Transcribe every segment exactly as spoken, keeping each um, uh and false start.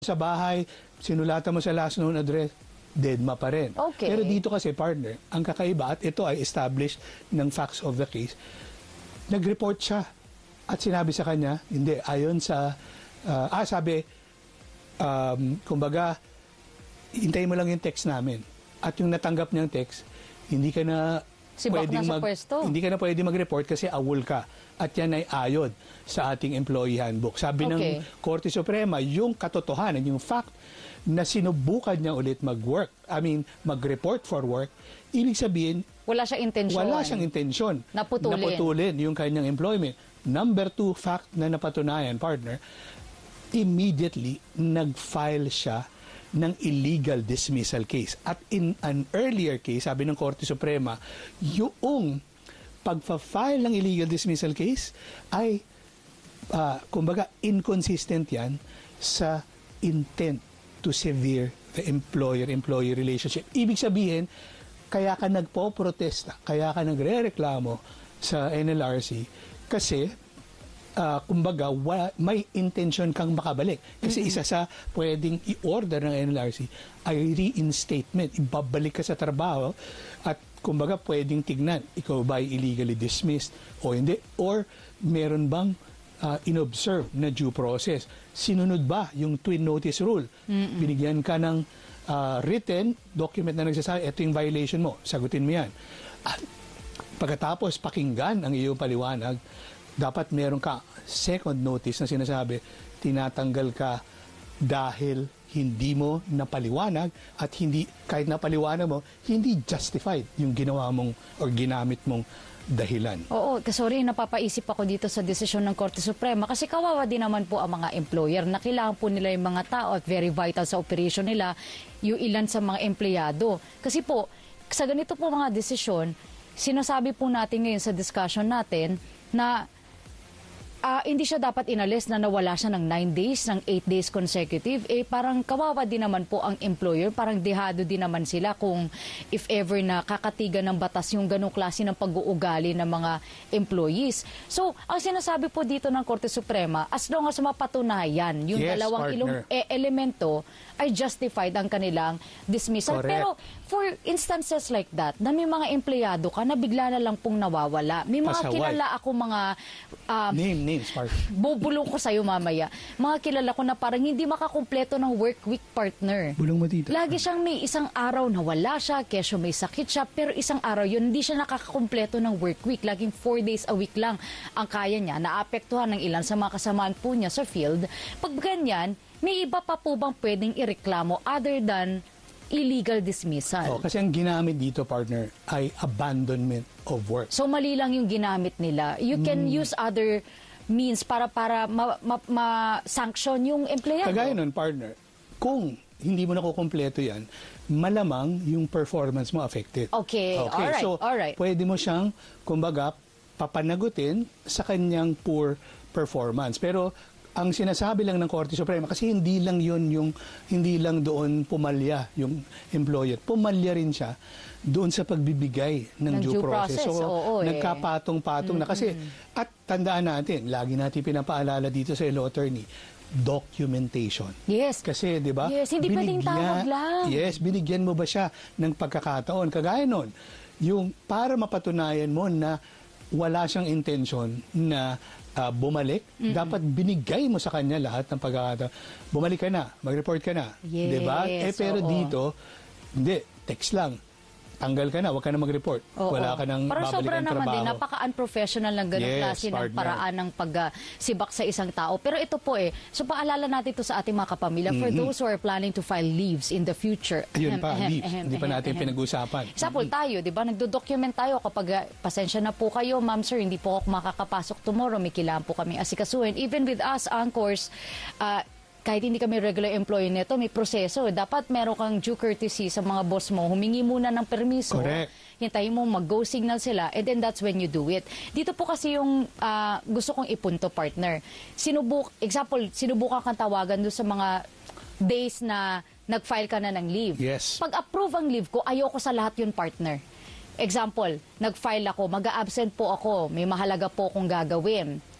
sa bahay, sinulatan mo sa last known address, deadma pa rin. Okay. Pero dito kasi, partner, ang kakaiba, at ito ay established ng facts of the case, nag-report siya. At sinabi sa kanya, hindi, ayon sa, uh, ah, sabi, um, kumbaga, hintayin mo lang yung text namin. At yung natanggap niyang text, hindi ka na Sibak pwedeng na sa mag, pwesto. hindi ka na pwede mag-report kasi awol ka. At yan ay ayon sa ating employee handbook. Sabi Okay. ng Korte Suprema, yung katotohanan, yung fact na sinubukan niya ulit mag-work, I mean, mag-report for work, ibig sabihin, Wala siyang intensyon. wala siyang intensyon Naputulin. naputulin yung kanyang employment. Number two, fact na napatunayan, partner, immediately nag-file siya ng illegal dismissal case. At in an earlier case, sabi ng Korte Suprema, yung pagpa-file ng illegal dismissal case ay, uh, kumbaga, inconsistent yan sa intent to sever the employer-employee relationship. Ibig sabihin, kaya ka nagpo-protesta, kaya ka nagre-reklamo sa N L R C kasi Uh, kumbaga, wa, may intention kang makabalik. Kasi mm-hmm. isa sa pwedeng i-order ng N L R C ay reinstatement. Ibabalik ka sa trabaho at kumbaga pwedeng tignan, ikaw ba ay illegally dismissed o hindi? Or meron bang uh, inobserve na due process? Sinunod ba yung twin notice rule? Mm-hmm. Binigyan ka ng uh, written document na nagsasabi, ito yung violation mo, sagutin mo yan. At pagkatapos pakinggan ang iyong paliwanag, dapat meron ka second notice na sinasabi, tinatanggal ka dahil hindi mo napaliwanag at hindi, kahit napaliwanag mo, hindi justified yung ginawa mong or ginamit mong dahilan. Oo, sorry, napapaisip ako dito sa desisyon ng Korte Suprema kasi kawawa din naman po ang mga employer na kailangan po nila yung mga tao at very vital sa operation nila yung ilan sa mga empleyado. Kasi po, sa ganito po mga desisyon, sinasabi po natin ngayon sa discussion natin na Uh, hindi siya dapat inalis na nawala siya ng nine days, ng eight days consecutive. Eh, parang kawawa din naman po ang employer. Parang dehado din naman sila kung if ever na kakatigan ng batas yung ganong klase ng pag-uugali ng mga employees. So, ang sinasabi po dito ng Korte Suprema, as long as mapatunayan yung yes, dalawang ilong, e elemento ay justified ang kanilang dismissal. Correct. Pero for instances like that, na may mga empleyado ka na bigla na lang pong nawawala. May mga Pasaway. kilala ako mga uh, Name, names, partner. bubulong ko sa'yo mamaya. Mga kilala ko na parang hindi makakumpleto ng work week, partner. Bulong mo dito. Lagi siyang may isang araw na wala siya, kesyo may sakit siya, pero isang araw yun, hindi siya nakakakumpleto ng work week. Laging four days a week lang ang kaya niya. Naapektuhan ng ilan sa mga kasamaan po niya sa field. Pag ganyan, may iba pa po bang pwedeng ireklamo other than illegal dismissal? Oh, kasi ang ginamit dito, partner, ay abandonment of work. So mali lang yung ginamit nila. You can Hmm. use other means para para ma-sanction ma, ma yung empleyado. Kagaya nun, partner, kung hindi mo nakukumpleto yan, malamang yung performance mo affected. Okay, okay. alright, So, alright. pwede mo siyang, kumbaga, papanagutin sa kanyang poor performance. Pero, ang sinasabi lang ng Korte Suprema, kasi hindi lang yun yung, hindi lang doon pumalya yung employer. Pumalya rin siya doon sa pagbibigay ng, Ng due, due process. process, So, oo, eh. nagkapatong-patong mm-hmm. na. Kasi, at tandaan natin, lagi natin pinapaalala dito sa law attorney, documentation. Yes. Kasi, di ba? Yes, hindi pwedeng tawag lang. Yes, binigyan mo ba siya ng pagkakataon? Kagaya nun, yung para mapatunayan mo na wala siyang intensyon na uh, bumalik, mm-hmm. dapat binigay mo sa kanya lahat ng pagkakataon. Bumalik ka na, mag-report ka na. Yes, diba? Eh, pero oo. dito, hindi, text lang. Tanggal ka na, huwag ka na mag-report. Oo. Wala ka nang Parang sobra babalikan naman trabaho. din, napaka-unprofessional ng ganun Yes, klase ng partner. paraan ng pagsibak sa isang tao. Pero ito po eh, so paalala natin ito sa ating mga kapamilya, mm-hmm. for those who are planning to file leaves in the future. Ayun pa, Ahem, leaves. ahem, Hindi pa ahem, natin ahem. pinag-usapan. Example, tayo, di ba, nagdo-document tayo kapag uh, pasensya na po kayo, ma'am sir, hindi po ako makakapasok tomorrow, may kailangan po kami asikasuhin. Even with us, anchors, uh, kahit hindi kami regular employee nito, may proseso. Dapat meron kang due courtesy sa mga boss mo. Humingi muna ng permiso. Correct. Hintayin mo mag-go signal sila and then that's when you do it. Dito po kasi yung uh, gusto kong ipunto, partner. Sinubuk, example, sinubukan kang tawagan doon sa mga days na nag-file ka na ng leave. Yes. Pag approve ang leave ko, ayoko sa lahat yun, partner. Example, nag-file ako, mag-a-absent po ako, may mahalaga po akong gagawin.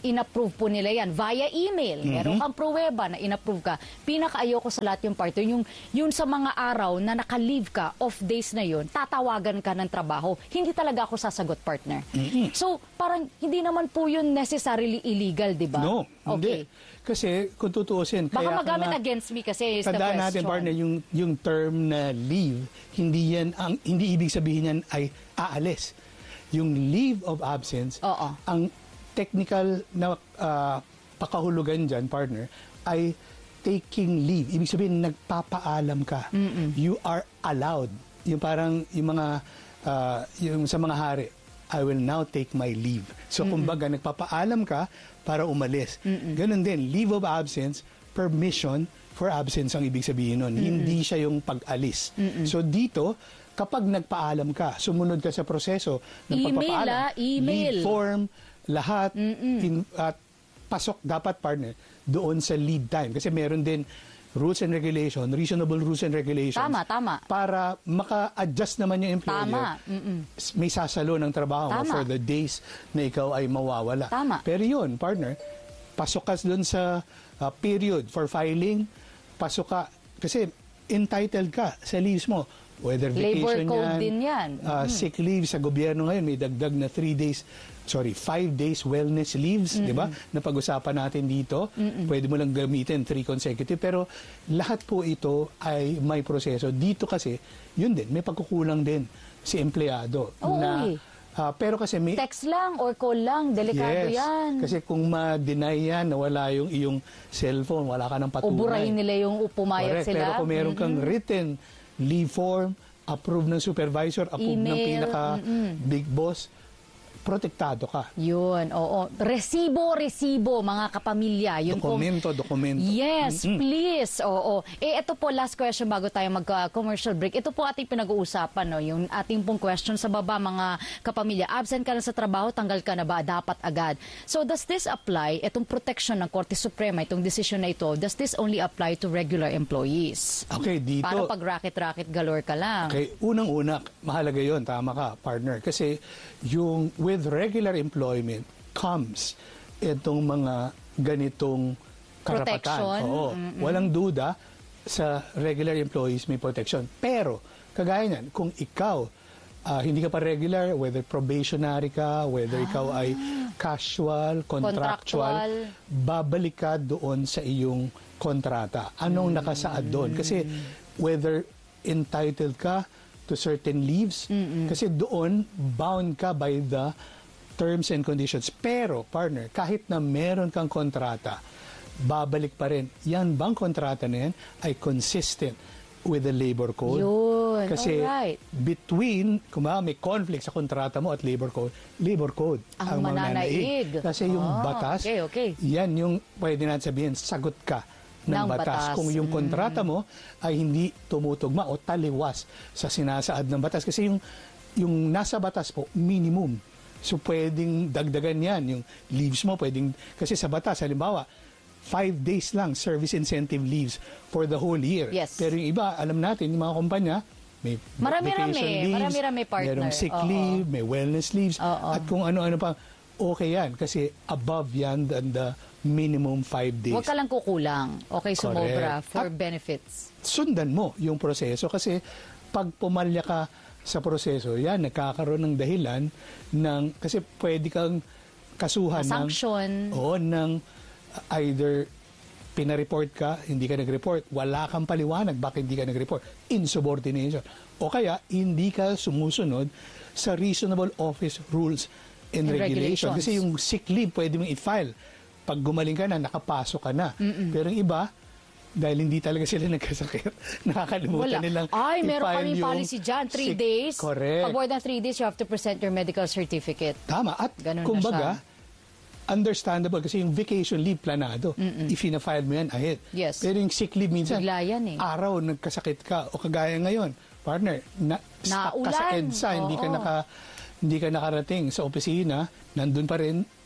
inapprove po nila yan via email. Meron kang pruweba na inapprove ka. Pinaka-ayoko sa lahat yung partner, yung, yung sa mga araw na naka-leave ka, off days na yun, tatawagan ka ng trabaho. Hindi talaga ako sasagot, partner. Mm-mm. So, parang hindi naman po yun necessarily illegal, di ba? No, Okay. hindi. Kasi kung tutuusin, Baka kaya ka magamit nga- against me kasi is the Tandaan question. natin, partner, yung, yung term na leave, hindi yan, ang, hindi ibig sabihin yan ay aalis. Yung leave of absence, Oo. ang technical na ah, pakahulugan dyan, partner, ay taking leave. Ibig sabihin, nagpapaalam ka. You are allowed. Yung parang, yung mga, ah, yung sa mga hari, I will now take my leave. So, kumbaga, nagpapaalam ka para umalis. Ganon din, leave of absence, permission for absence ang ibig sabihin nun. Hindi siya yung pag-alis. So, dito, kapag nagpaalam ka, sumunod ka sa proseso ng Email, pagpapaalam, ah, email. leave form, lahat, in, at pasok dapat, partner, doon sa lead time. Kasi meron din rules and regulation, reasonable rules and regulations. Tama, tama. Para maka-adjust naman yung employer. Tama. Mm-mm. May sasalo ng trabaho mo Tama. for the days na ikaw ay mawawala. Tama. Pero yun, partner, pasok ka doon sa uh, period for filing, pasok ka, kasi entitled ka sa leaves mo. Whether Labor vacation code yan, din yan. uh, sick leave sa gobyerno ngayon, may dagdag na three days, sorry, five days wellness leaves, di ba? Napag-usapan natin dito. Pwede mo lang gamitin three consecutive. Pero lahat po ito ay may proseso. Dito kasi, yun din, may pagkukulang din si empleyado. Oo, na, eh. ah, pero kasi may... Text lang or call lang, delikado Yes. yan. Kasi kung ma-deny yan na wala yung iyong cellphone, wala ka ng O patunay. burahin nila yung pumayag Correct. sila. Pero kung meron kang written leave form, approved ng supervisor, approved ng Email, pinaka big boss, protektado ka. Yun, oo. Resibo, resibo, mga kapamilya. Yun po. Dokumento, dokumento. Yes, please. Oo. Eh, ito po, last question bago tayo mag-commercial break. Ito po ating pinag-uusapan, no? Yung ating pong question sa baba, mga kapamilya. Absent ka na sa trabaho, tanggal ka na ba? Dapat agad. So, does this apply, itong protection ng Korte Suprema, itong decision na ito, does this only apply to regular employees? Okay, dito. Para pag racket-racket galore ka lang. Okay, unang-una, mahalaga yon, tama ka, partner. Kasi yung with regular employment comes itong mga ganitong karapatan. Protection. Oo, walang duda sa regular employees may protection. Pero, kagaya niyan, kung ikaw ah, hindi ka pa regular, whether probationary ka, whether ikaw ay casual, contractual, Contractual. babalik ka doon sa iyong kontrata. Anong nakasaad doon? Kasi whether entitled ka to certain leaves, kasi doon bound ka by the terms and conditions. Pero, partner, kahit na meron kang kontrata, babalik pa rin. Yan bang kontrata na yan ay consistent with the labor code? Yun, Kasi alright. between, kung ba, may conflict sa kontrata mo at labor code, labor code Ang mananaig. Kasi yung Ah, batas, okay, okay. yan yung pwede natin sabihin, sagot ka ng, Ng batas. batas. Kung yung kontrata mo ay hindi tumutugma o taliwas sa sinasaad ng batas. Kasi yung, yung nasa batas po, minimum. So pwedeng dagdagan yan. Yung leaves mo, pwedeng, kasi sa batas, halimbawa, five days lang service incentive leaves for the whole year. Yes. Pero yung iba, alam natin, yung mga kumpanya, may Marami-rami, vacation leaves, marami-rami, partner. merong sick Oo. leave, may wellness leaves, Oo. at kung ano-ano pa, okay yan. Kasi above yan than the minimum five days. Huwag ka lang kukulang. Okay, sumobra Correct. for At- benefits. Sundan mo yung proseso kasi pag pumalya ka sa proseso, yan, nagkakaroon ng dahilan ng, kasi pwede kang kasuhan ng, Sanction. oo, ng either pinareport ka, hindi ka nag-report, wala kang paliwanag, bakit hindi ka nag-report, insubordination. O kaya, hindi ka sumusunod sa reasonable office rules and, And regulations. regulations. Kasi yung sick leave, pwede mong i-file. Pag gumaling ka na, nakapasok ka na. Pero yung iba, dahil hindi talaga sila nagkasakit, nakakalimutan Wala. nilang Ay, meron i-file kami yung policy dyan. Three sick- days. Correct. Pag more than three days, you have to present your medical certificate. Tama. At Ganun na kumbaga, siya. understandable kasi yung vacation leave planado. If-file mo yan ahead. Yes. Pero yung sick leave minsan, Bigla yan eh. araw nagkasakit ka o kagaya ngayon, partner, na, stuck ka sa Naulan. EDSA, hindi ka Oo. naka hindi ka nakarating sa opisina, nandun pa rin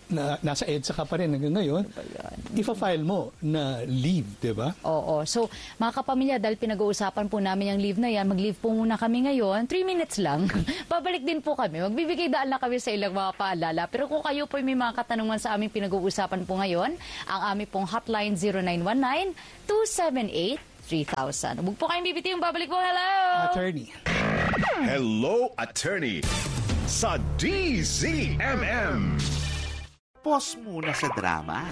na, nasa EDSA ka pa rin hanggang ngayon, ifa-file mo na leave, di ba? Oo. So, mga kapamilya, dahil pinag-uusapan po namin yung leave na yan, mag-leave po muna kami ngayon. Three minutes lang. Pabalik din po kami. Magbibigay daan na kami sa ilang mga paalala. Pero kung kayo po may mga katanungan sa aming pinag-uusapan po ngayon, ang aming pong hotline zero nine one nine, two seven eight, three thousand. Huwag po kayong bibitiyung. Babalik po. Hello! Attorney. Hello, attorney. Sa D Z M M. Pause muna sa drama.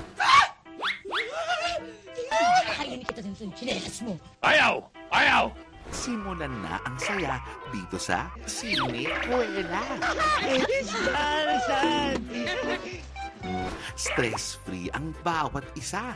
Kakainin kita din sa chinelas mo. Ayaw! Ayaw! Simulan na ang saya dito sa Sinekwela. Stress-free ang bawat isa.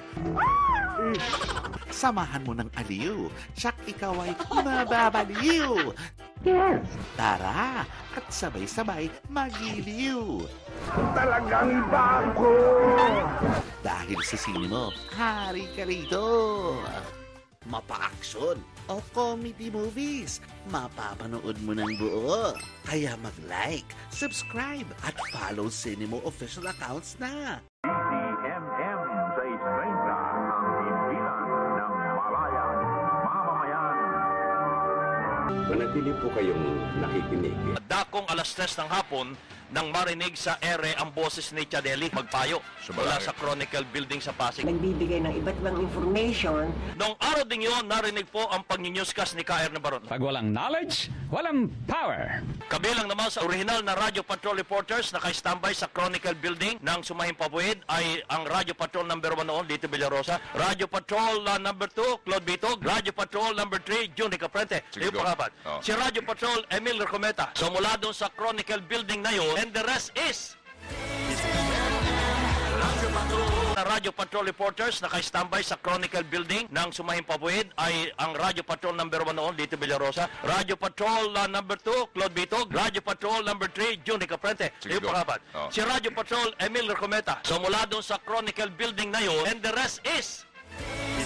Samahan mo ng aliw. Tsak ikaw ay mababaliw. Tara, at sabay-sabay magiliw. Talagang iba ako! Dahil sa sine mo, hari ka rito. Mapa-action o comedy movies, mapapanood mo ng buo. Kaya mag-like, subscribe, at follow Cinemo official accounts na. D Z M M sa Estrella, ang himpilan ng malayang mamamayan. Manatili po kayong nakikinig. Dakong alas tres ng hapon nang marinig sa ere ang boses ni Chadeli magpayo mula sa Chronicle Building sa Pasig. Nagbibigay ng iba't ibang information. Noong araw din yun, narinig po ang pag-newscast ni K R Nabaron. Pag walang knowledge, walang power. Kabilang naman sa original na Radio Patrol reporters na naka-standby sa Chronicle Building ng Sumahimpabuhid ay ang Radio Patrol number one noon, Lito Villarosa, Radio Patrol uh, number two, Claude Bitog, Radio Patrol number three, Juni Caprente, Leo Pangapat. Oh. Si Radio Patrol, Emil Recometa. So mula doon sa Chronicle Building na yun, and the rest is na Radio Patrol reporters na naka-standby sa Chronicle Building ng Sumahimpabuhid ay ang Radio Patrol number one noon, Lito Villarosa, Radio Patrol uh, number two, Claude Bitog, Radio Patrol number three, Juni Caprente, Leo Pangapat. Oh. Si Radio Patrol, Emil Recometa. So mula doon sa Chronicle Building na yun, and the rest is